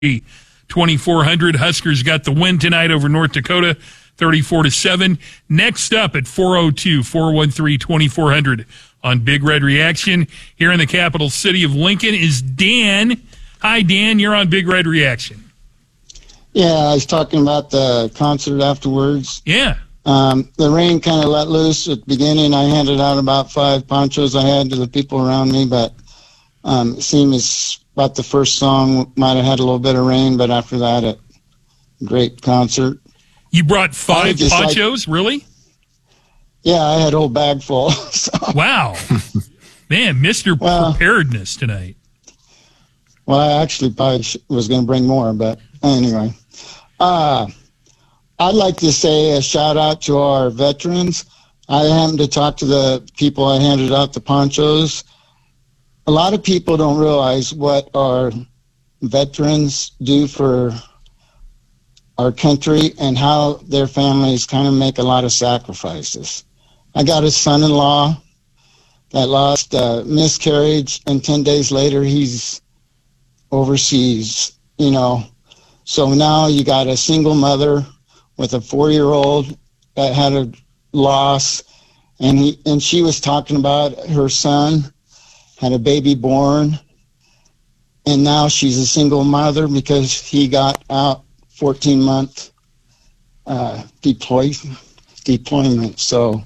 2400. Huskers got the win tonight over North Dakota, 34-7. Next up at 402-413-2400 on Big Red Reaction here in the capital city of Lincoln is Dan. Hi, Dan. You're on Big Red Reaction. Yeah, I was talking about the concert afterwards. Yeah. The rain kind of let loose at the beginning. I handed out about 5 ponchos I had to the people around me, but it seemed as about the first song might have had a little bit of rain, but after that, a great concert. You brought 5 ponchos, really? Yeah, I had a whole bag full. So. Wow. Man, Mr. Preparedness tonight. Well, I actually probably was going to bring more, but anyway. I'd like to say a shout out to our veterans. I happened to talk to the people I handed out the ponchos. A lot of people don't realize what our veterans do for our country and how their families kind of make a lot of sacrifices. I got a son-in-law that lost a miscarriage, and 10 days later he's overseas, you know. So now you got a single mother with a 4-year-old that had a loss, and she was talking about her son had a baby born, and now she's a single mother because he got out 14-month deployment. So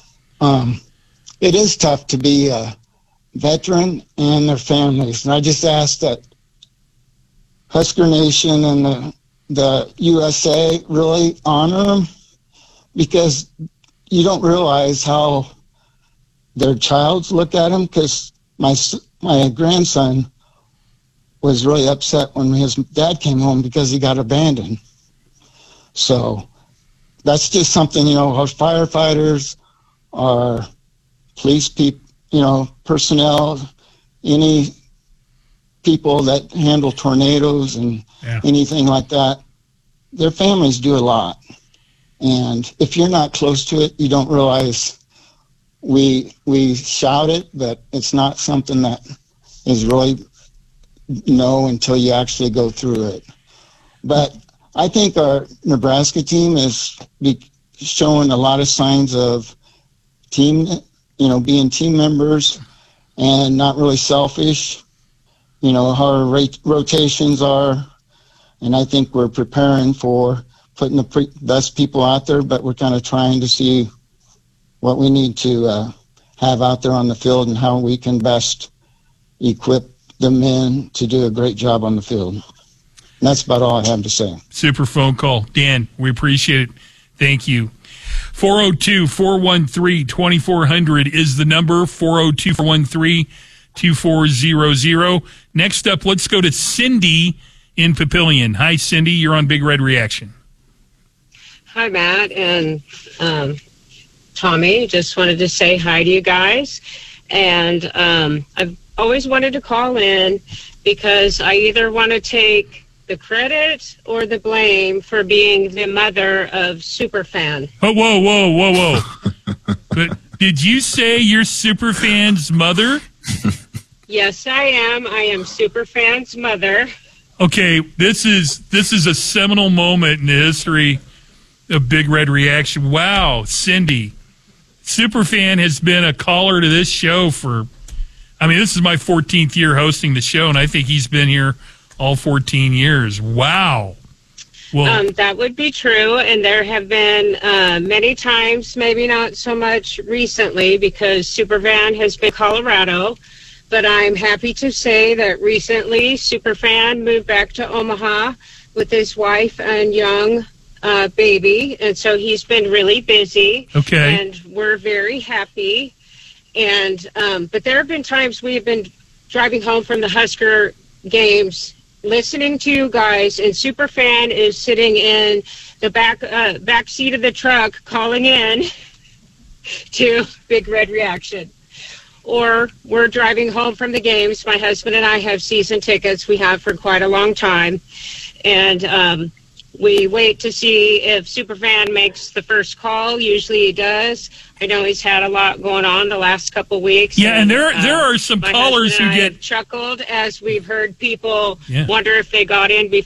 it is tough to be a veteran and their families, and I just ask that Husker Nation and the USA really honor them, because you don't realize how their childs look at them. Because my grandson was really upset when his dad came home because he got abandoned. So that's just something, you know, our firefighters, our police people, you know, personnel, any people that handle tornadoes and anything like that, their families do a lot. And if you're not close to it, you don't realize we shout it, but it's not something that is really know until you actually go through it. But I think our Nebraska team is showing a lot of signs of team, you know, being team members and not really selfish. You know, how our rotations are, and I think we're preparing for putting the best people out there, but we're kind of trying to see what we need to have out there on the field and how we can best equip the men to do a great job on the field. And that's about all I have to say. Super phone call. Dan, we appreciate it. Thank you. 402-413-2400 is the number, 402-413-2400. Next up, let's go to Cindy in Papillion. Hi, Cindy. You're on Big Red Reaction. Hi, Matt and Tommy. Just wanted to say hi to you guys. And I've always wanted to call in because I either want to take the credit or the blame for being the mother of Superfan. Oh, whoa. But did you say you're Superfan's mother? Yes, I am. I am Superfan's mother. Okay, this is a seminal moment in the history of Big Red Reaction. Wow, Cindy. Superfan has been a caller to this show for, this is my 14th year hosting the show, and I think he's been here all 14 years. Wow. Well, that would be true, and there have been many times, maybe not so much recently, because Superfan has been Colorado. But I'm happy to say that recently Superfan moved back to Omaha with his wife and young baby, and so he's been really busy. Okay. And we're very happy. And but there have been times we have been driving home from the Husker games, listening to you guys, and Superfan is sitting in the back seat of the truck calling in to Big Red Reaction. Or we're driving home from the games. My husband and I have season tickets. We have for quite a long time. And We wait to see if Superfan makes the first call. Usually he does. I know he's had a lot going on the last couple weeks. Yeah, and there are some my callers husband and who I get have chuckled as we've heard people Yeah. wonder if they got in